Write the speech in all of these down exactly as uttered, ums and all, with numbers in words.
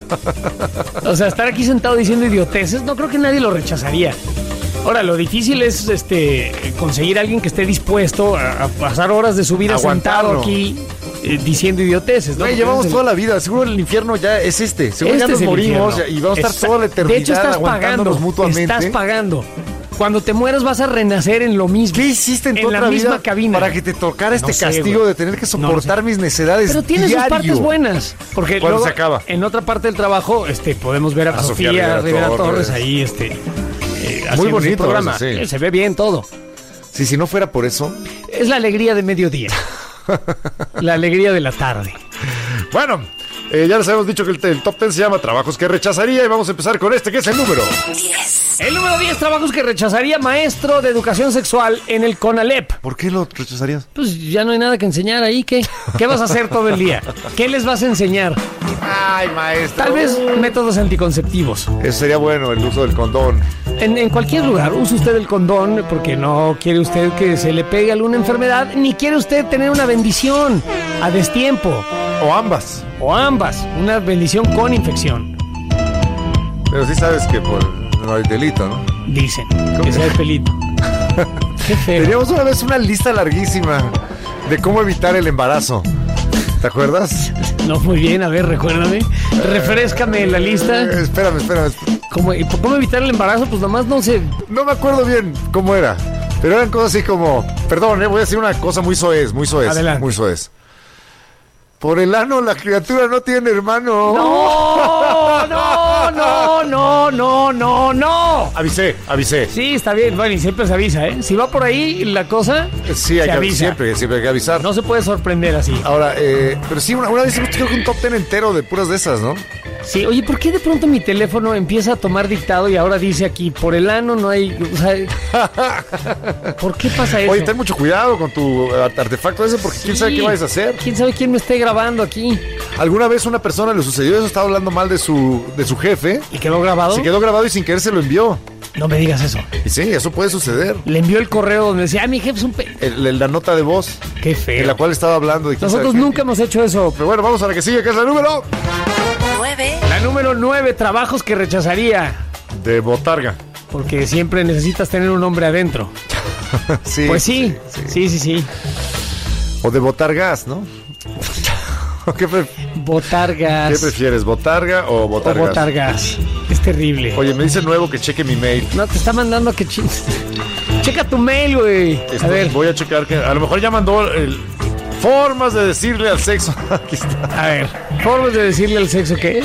O sea, estar aquí sentado diciendo idioteces, no creo que nadie lo rechazaría. Ahora, lo difícil es este conseguir a alguien que esté dispuesto a, a pasar horas de su vida Aguantarlo. sentado aquí eh, diciendo idioteces, ¿no? Güey, llevamos toda la vida. Seguro el infierno ya es este. Seguro Este ya nos es el morimos infierno. y vamos a estar Está- toda la eternidad de hecho, estás aguantándonos pagando, mutuamente. estás pagando. Cuando te mueras vas a renacer en lo mismo. ¿Qué hiciste en tu la otra misma vida cabina para que te tocara este No sé, castigo güey. de tener que No lo soportar sé. mis necedades Pero tiene diario? sus partes buenas. Porque ¿Cuándo luego, se acaba? en otra parte del trabajo, este, podemos ver a, A Sofía, Sofía Rivera Rivera Torres. Torres ahí, este, eh, haciendo su bonito programa. eso, sí. Eh, Se ve bien todo. Sí, si no fuera por eso. Es la alegría de mediodía. La alegría de la tarde. Bueno, eh, ya les habíamos dicho que el, el top ten se llama Trabajos que rechazaría y vamos a empezar con este que es el número. El número diez, trabajos que rechazaría maestro de educación sexual en el CONALEP. ¿Por qué lo rechazarías? Pues ya no hay nada que enseñar ahí. ¿Qué? ¿Qué vas a hacer todo el día? ¿Qué les vas a enseñar? Ay, maestro. Tal vez métodos anticonceptivos. Eso sería bueno, el uso del condón. En, en cualquier lugar, use usted el condón porque no quiere usted que se le pegue alguna enfermedad, ni quiere usted tener una bendición a destiempo, O ambas. o ambas, una bendición con infección, Pero sí sabes que por, no hay delito, ¿no? dicen, que sea el pelito. Qué feo. Teníamos una vez una lista larguísima de cómo evitar el embarazo. ¿Te acuerdas? No, muy bien, a ver, recuérdame, refréscame la lista. Eh, espérame, espérame. ¿Cómo, y ¿Cómo evitar el embarazo? Pues nomás no sé. No me acuerdo bien cómo era. Pero eran cosas así como... Perdón, eh, voy a decir una cosa muy soez, muy soez. Adelante. Muy soez. Por el ano la criatura no tiene hermano. No, no, no, no, no, no, no. Avisé, avisé. Sí, está bien, bueno, y siempre se avisa, ¿eh? Si va por ahí la cosa, Sí, hay se que avisa. siempre, siempre hay que avisar. No se puede sorprender así. Ahora, eh, pero sí, una, una vez creo que un top ten entero de puras de esas, ¿no? Sí, oye, ¿por qué de pronto mi teléfono empieza a tomar dictado y ahora dice aquí, por el ano no hay... O sea, ¿por qué pasa eso? Oye, ten mucho cuidado con tu artefacto ese porque quién sabe Sí. qué vayas a hacer. ¿Quién sabe quién me esté grabando aquí? Alguna vez una persona le sucedió eso, estaba hablando mal de su, de su jefe. ¿Y quedó grabado? Se quedó grabado y sin querer se lo envió. No me digas eso. Y sí, eso puede suceder. Le envió el correo donde decía, ah, mi jefe es un... Pe... El- el- la nota de voz Qué feo. en la cual estaba hablando. De quién Nosotros sabe qué. nunca hemos hecho eso. Pero bueno, vamos a la que sigue, que es la número nueve. La número nueve, trabajos que rechazaría. de botarga. Porque siempre necesitas tener un hombre adentro. Sí, Pues sí, sí, sí, sí. O de botargas, ¿no? ¿Qué, pre- Botargas. qué prefieres, botarga o o botargas? botargas. Es terrible. Oye, me dice nuevo que cheque mi mail. No, te está mandando a que... chi- Checa tu mail, güey. Esto- A ver, Voy a checar que a lo mejor ya mandó el, formas de decirle al sexo. Aquí está. a ver. ¿Formas de decirle al sexo qué?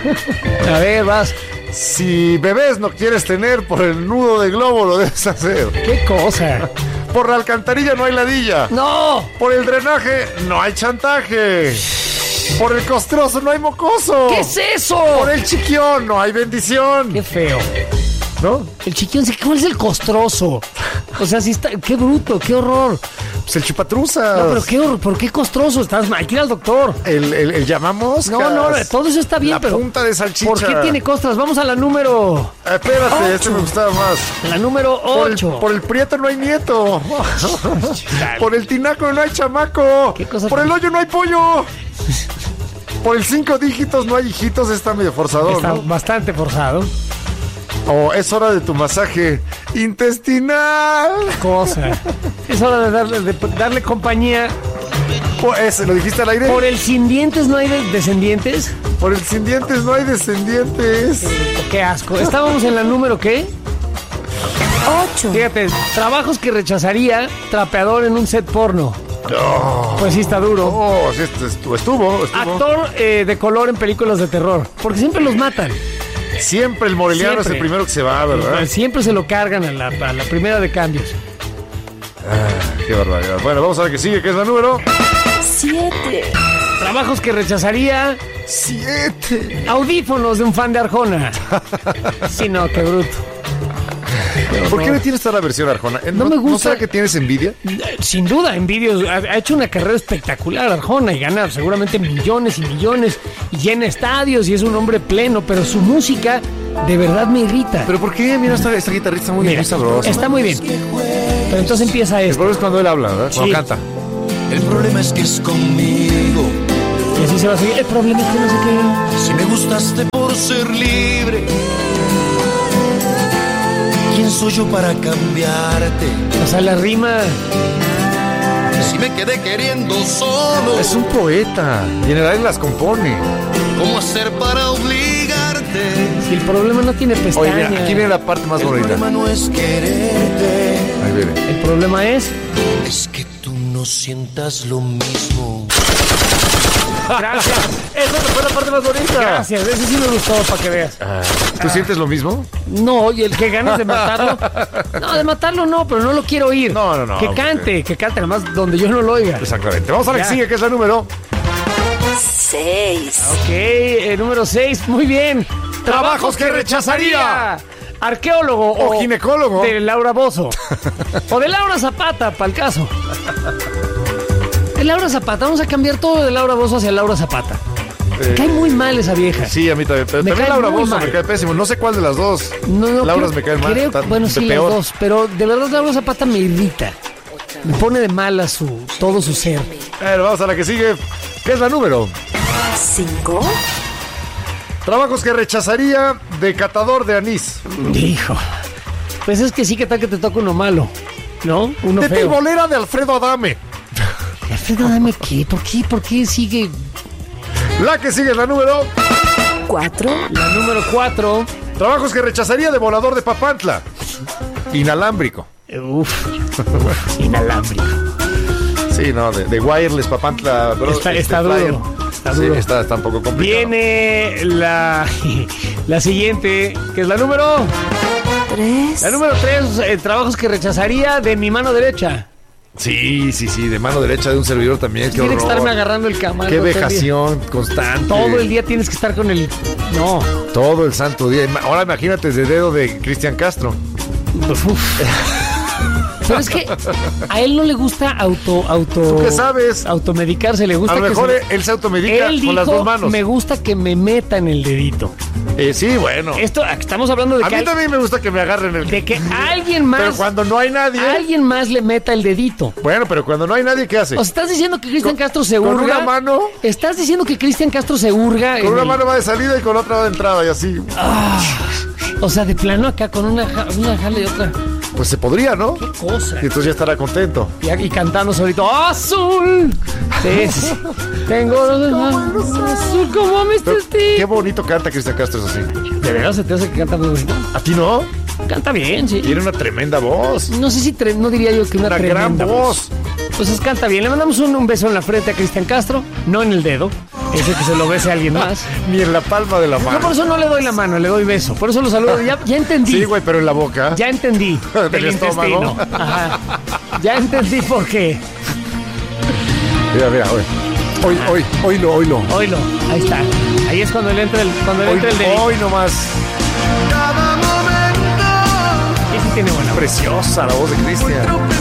A ver, vas. Si bebés no quieres tener, por el nudo de globo lo debes hacer. ¿Qué cosa? Por la alcantarilla no hay ladilla. ¡No! Por el drenaje no hay chantaje. Por el costroso no hay mocoso. ¿Qué es eso? Por el chiquión no hay bendición. Qué feo. ¿No? El chiquión, ¿cuál es el costroso? O sea, sí está... ¡Qué bruto! ¡Qué horror! Pues el chupatruzas. No, pero qué horror. ¿Por qué costroso? Estás mal. Hay que ir al doctor. El, el, el llamamos. No, no, todo eso está bien, la pero... punta de salchicha. ¿Por qué tiene costras? Vamos a la número... Eh, espérate, Ocho. este me gustaba más. La número Por el, ocho. por el prieto no hay nieto. Por el tinaco no hay chamaco. ¿Qué cosa Por tan- el hoyo no hay pollo. Por el cinco dígitos no hay hijitos. Está medio forzador, Está ¿no? bastante forzado. O es hora de tu masaje intestinal. Cosa. Es hora de darle, de darle compañía. O ese, ¿lo dijiste al aire? Por el sin dientes no hay de- descendientes. Por el sin dientes no hay descendientes. Qué asco. Estábamos en la número ¿qué? ocho. Fíjate, trabajos que rechazaría trapeador en un set porno. Oh, Pues sí está duro. oh, sí, esto estuvo, estuvo, estuvo. Actor eh, de color en películas de terror. Porque siempre los matan. Siempre el moreliano Siempre. es el primero que se va, ¿verdad? Siempre se lo cargan a la, a la primera de cambios. Ah, qué barbaridad. Bueno, vamos a ver que sigue, que es la número siete. Trabajos que rechazaría siete. audífonos de un fan de Arjona. Sí, no, qué bruto. ¿Por qué le tienes toda la versión Arjona? Eh, No me gusta. ¿No será que tienes envidia? Sin duda, en vídeos ha, ha hecho una carrera espectacular Arjona y gana seguramente millones y millones y llena estadios y es un hombre pleno, pero su música de verdad me irrita. ¿Pero por qué? Mira, esta, esta guitarrista está muy, Mira, muy sabrosa. está muy bien. Pero entonces empieza El esto. problema es cuando él habla, ¿verdad? Cuando Sí. canta. El problema es que es conmigo. Y así se va a seguir. El problema es que no sé qué. Si me gustaste ser libre. ¿Quién soy yo para cambiarte? O sea, la rima. Si me quedé queriendo solo, Es un poeta. Y en el aire las compone. ¿cómo hacer para obligarte? Si el problema no tiene Oye, pestaña. mira, aquí viene la parte más El bonita. problema no es quererte, Ahí viene. El problema es. es que tú no sientas lo mismo. Gracias. Esa fue la parte más bonita. Gracias. Ese sí me gustó para que veas. ¿Tú sientes lo mismo? No, y el que ganas de matarlo. No, de matarlo no, pero no lo quiero oír. No, no, no, Que ok. cante, que cante, además donde yo no lo oiga. Exactamente. Vamos a la que Ya. sigue, que es la número. seis, Ok, eh, número seis, muy bien. Trabajos que rechazaría. Arqueólogo O ginecólogo. De Laura Bozzo. O de Laura Zapata, para el caso. De Laura Zapata, vamos a cambiar todo de Laura Bozzo hacia Laura Zapata. Me Eh, cae muy mal esa vieja. Sí, a mí también. Pero Me también cae Laura muy Bozzo mal. me cae pésimo. No sé cuál de las dos. No, no, Lauras creo- me caen mal. creo- tan- bueno, de sí, peor. las dos, pero de verdad Laura Zapata me irrita. Me pone de mala su, todo su ser. Bueno, vamos a la que sigue, que es la número. cinco, Trabajos que rechazaría de catador de anís. Hijo. Pues es que sí, que tal que te toca uno malo, ¿no? Uno De feo. tibolera de Alfredo Adame. Alfredo, dame qué, ¿por qué? ¿Por qué sigue La que sigue es la número. cuatro, la número cuatro? Trabajos que rechazaría de volador de Papantla. Inalámbrico. Uf, uf, inalámbrico. Sí, no, de, de wireless Papantla. Bro, Está- este, está flyer. duro, está Sí, duro. está, está un poco complicado. Viene la, la siguiente, que es la número... tres, La número tres, eh, trabajos que rechazaría de mi mano derecha. Sí, sí, sí, de mano derecha de un servidor también. Qué Tienes que horror. estarme agarrando el camarón. Qué todo el día. vejación constante. Todo el día tienes que estar con el... No. Todo el santo día. Ima- Ahora imagínate de dedo de Cristian Castro. Uf. Pero es que a él no le gusta auto... auto ¿Tú qué sabes? Automedicarse, le gusta A lo que mejor se- él se automedica Él con dijo, las dos manos. me gusta que me metan el dedito. Eh, sí, bueno. Esto, estamos hablando de A que, mí al- también me gusta que me agarren el... de que alguien más... Pero cuando no hay nadie... Alguien más le meta el dedito. Bueno, pero cuando no hay nadie, ¿qué hace? O sea, estás diciendo que Cristian Con- Castro se con hurga. una mano. Estás diciendo que Cristian Castro se hurga. Con en una el- mano va de salida y con otra va de entrada y así. O sea, de plano acá con una, ja- una jala y otra. Pues se podría, ¿no? ¿Qué cosa? Y entonces ya estará contento. Y, y cantando solito. ¡Azul! Sí, sí, sí. Tengo azul como Pero mister qué Steve. bonito canta Cristian Castro, es así. ¿De verdad se te hace que canta muy bonito? ¿A ti no? Canta bien, sí. Tiene una tremenda voz. No sé si, tre- no diría yo que una, Una tremenda gran voz. Entonces canta bien. Le mandamos un, un beso en la frente a Cristian Castro, no en el dedo. Ese que se lo bese a alguien más. Ni en la palma de la Yo por mano. eso no le doy la mano, le doy beso. Por eso lo saludo. Ya, ya entendí. Sí, güey, pero en la boca. Ya entendí. Del Del estómago. intestino. Ajá. Ya entendí por qué. Mira, mira, hoy. Hoy, hoy, hoy no, hoy no. Oílo. Ahí está. Ahí es cuando le entra el, cuando le Hoy, entra el dedito. hoy nomás. Cada momento Y sí tiene buena voz. Preciosa la voz de Cristian.